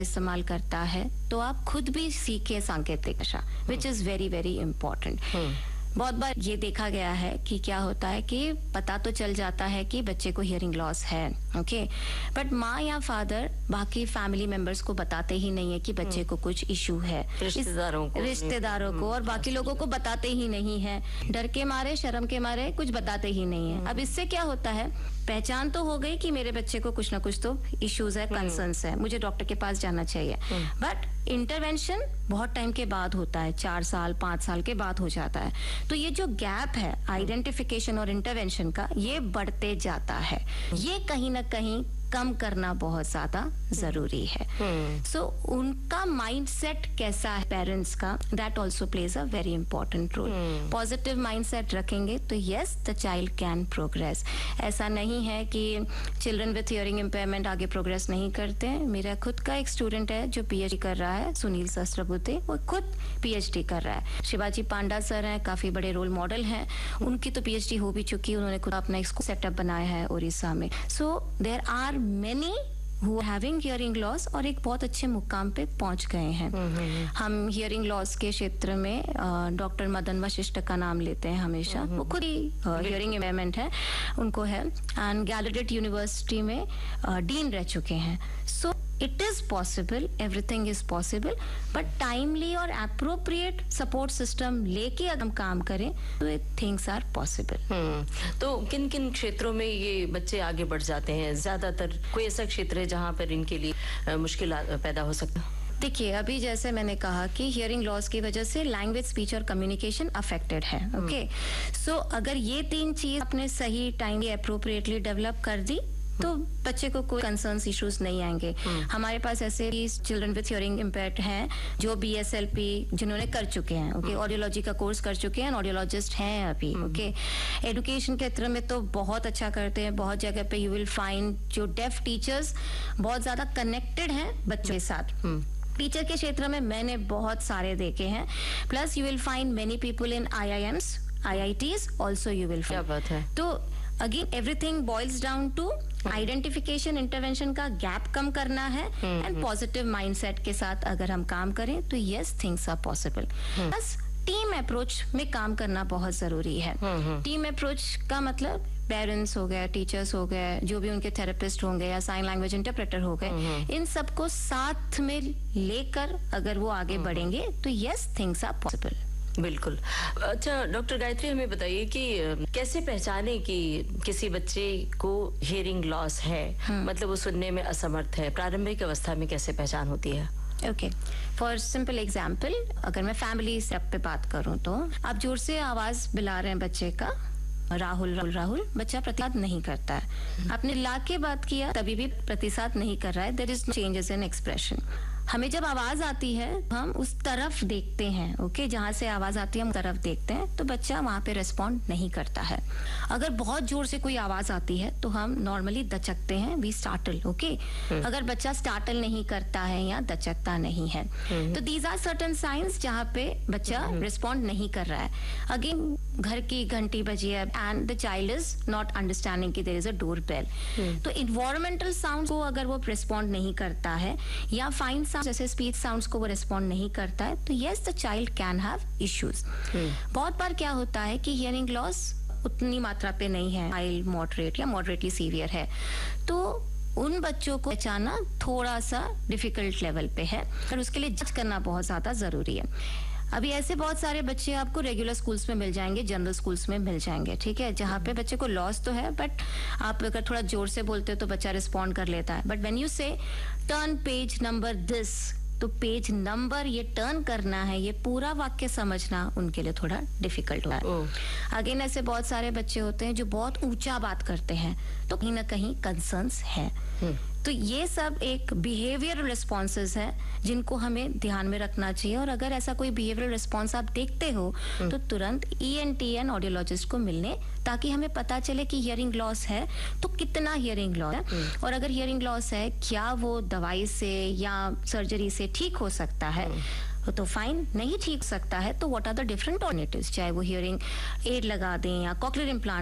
इस्तेमाल करता है तो आप खुद भी सीखे सांकेतिक भाषा, which is very very important. बहुत बार ये देखा गया है कि क्या होता है कि पता तो चल जाता है कि बच्चे को हियरिंग लॉस है, ओके, बट माँ या फादर बाकी फैमिली मेंबर्स को बताते ही नहीं है कि बच्चे को कुछ इशू है, रिश्तेदारों को और बाकी लोगों को बताते ही नहीं है, डर के मारे शर्म के मारे कुछ बताते ही नहीं है। अब इससे क्या होता है, पहचान तो हो गई कि मेरे बच्चे को कुछ ना कुछ तो इश्यूज है, कंसर्न्स है, मुझे डॉक्टर के पास जाना चाहिए, बट इंटरवेंशन बहुत टाइम के बाद होता है, 4 साल 5 साल के बाद हो जाता है। तो ये जो गैप है आइडेंटिफिकेशन और इंटरवेंशन का, ये बढ़ते जाता है। ये कहीं ना कहीं कम करना बहुत ज्यादा जरूरी है। सो उनका माइंडसेट कैसा है पेरेंट्स का, that also plays a very important role. Positive mindset रखेंगे तो yes the child can progress. ऐसा नहीं है कि चिल्ड्रन विथ हियरिंग इम्पेयरमेंट आगे प्रोग्रेस नहीं करते हैं। मेरा खुद का एक स्टूडेंट है जो पीएचडी कर रहा है, सुनील सहस्त्रबुद्धे, वो खुद पीएचडी कर रहा है। शिवाजी पांडा सर हैं, काफी बड़े रोल मॉडल हैं, उनकी तो पीएचडी हो भी चुकी है, उन्होंने खुद अपना एक सेटअप बनाया है उड़ीसा में। So there are many who are having hearing loss और एक बहुत अच्छे मुकाम पे पहुंच गए हैं। हम hearing loss के क्षेत्र में डॉक्टर मदन वशिष्ठ का नाम लेते हैं हमेशा, वो खुद ही hearing impairment है, उनको है, एंड गैलाडेट यूनिवर्सिटी में डीन रह चुके हैं। So it is possible, everything is possible, but timely और अप्रोप्रिएट सपोर्ट सिस्टम लेके अगर हम काम करें तो थिंग्स आर पॉसिबल। तो किन किन क्षेत्रों में ये बच्चे आगे बढ़ जाते हैं? ज्यादातर कोई ऐसा क्षेत्र है जहाँ पर इनके लिए मुश्किल पैदा हो सकता है? देखिए, अभी जैसे मैंने कहा कि हियरिंग लॉस की वजह से लैंग्वेज, स्पीच और कम्युनिकेशन अफेक्टेड है, ओके। सो अगर ये 3 चीज आपने सही टाइमली अप्रोप्रिएटली डेवलप कर दी तो बच्चे को कोई कंसर्न्स इश्यूज नहीं आएंगे। हमारे पास ऐसे भी चिल्ड्रन विथ हियरिंग इम्पेयर्ड हैं जो BSLP जिन्होंने कर चुके हैं, ओके, ऑडियोलॉजी का कोर्स कर चुके हैं, ऑडियोलॉजिस्ट हैं अभी, ओके। एजुकेशन के क्षेत्र में तो बहुत अच्छा करते हैं, बहुत जगह पे यू विल फाइंड जो डेफ टीचर्स बहुत ज्यादा कनेक्टेड हैं बच्चों के साथ। टीचर के क्षेत्र में मैंने बहुत सारे देखे हैं, plus you will find many people in IIMs, IITs also you will find. क्या बात है। तो again everything boils down to identification, intervention का गैप कम करना है, एंड पॉजिटिव माइंडसेट के साथ अगर हम काम करें तो यस थिंग्स आर पॉसिबल। बस टीम अप्रोच में काम करना बहुत जरूरी है। टीम अप्रोच का मतलब पेरेंट्स हो गए, टीचर्स हो गए, जो भी उनके थेरेपिस्ट होंगे या साइन लैंग्वेज इंटरप्रेटर हो गए, इन सबको साथ में लेकर अगर वो आगे बढ़ेंगे तो यस थिंग्स आर पॉसिबल। बिल्कुल। अच्छा डॉक्टर गायत्री, हमें बताइए कि कैसे पहचाने कि किसी बच्चे को हियरिंग लॉस है, मतलब वो सुनने में असमर्थ है, प्रारंभिक अवस्था में कैसे पहचान होती है? ओके, फॉर सिंपल एग्जाम्पल, अगर मैं फैमिली सेटअप पे बात करूं तो आप जोर से आवाज बुला रहे हैं बच्चे का, राहुल राहुल राहुल, बच्चा प्रतिसाद नहीं करता है। आपने ला के बात किया तभी भी प्रतिसाद नहीं कर रहा है, there is changes in expression. हमें जब आवाज आती है हम उस तरफ देखते हैं, ओके, जहां से आवाज आती है हम तरफ देखते हैं, तो बच्चा वहां पे रिस्पॉन्ड नहीं करता है। अगर बहुत जोर से कोई आवाज आती है तो हम नॉर्मली दचकते हैं, वी स्टार्टल, ओके। अगर बच्चा स्टार्टल नहीं करता है या दचकता नहीं है तो दीज आर सर्टेन साइंस जहां पे बच्चा रिस्पॉन्ड नहीं कर रहा है। अगेन घर की घंटी बजी है and the child is not understanding कि there is a door bell, तो इन्वायरमेंटल साउंड को अगर वो रिस्पॉन्ड नहीं करता है या फाइन जैसे स्पीच साउंड्स को वो रिस्पॉन्ड नहीं करता है तो yes the child can have issues. बहुत बार क्या होता है कि हियरिंग लॉस उतनी मात्रा पे नहीं है, माइल्ड, मॉडरेट या मॉडरेटली सीवियर है, तो उन बच्चों को पहचानना थोड़ा सा डिफिकल्ट लेवल पे है और उसके लिए जज करना बहुत ज्यादा जरूरी है। अभी ऐसे बहुत सारे बच्चे आपको रेगुलर स्कूल्स में मिल जाएंगे, जनरल स्कूल्स में मिल जाएंगे, ठीक है, जहाँ पे बच्चे को लॉस तो है बट आप अगर थोड़ा जोर से बोलते हो तो बच्चा रिस्पॉन्ड कर लेता है। बट व्हेन यू से टर्न पेज नंबर दिस, तो पेज नंबर ये टर्न करना है, ये पूरा वाक्य समझना उनके लिए थोड़ा डिफिकल्ट होता है। अगेन ऐसे बहुत सारे बच्चे होते हैं जो बहुत ऊंचा बात करते हैं, तो कहीं ना कहीं कंसर्न्स है। तो ये सब एक बिहेवियरल रिस्पॉन्सेज है जिनको हमें ध्यान में रखना चाहिए, और अगर ऐसा कोई बिहेवियरल रिस्पॉन्स आप देखते हो तो तुरंत ENT एंड ऑडियोलॉजिस्ट को मिलने, ताकि हमें पता चले कि हियरिंग लॉस है तो कितना हियरिंग लॉस है, और अगर हियरिंग लॉस है क्या वो दवाई से या सर्जरी से ठीक हो सकता है, तो फाइन, नहीं ठीक सकता है तो what are the different alternatives, चाहे वो हियरिंग एड लगा दें या कॉक्लियर इम्प्लांट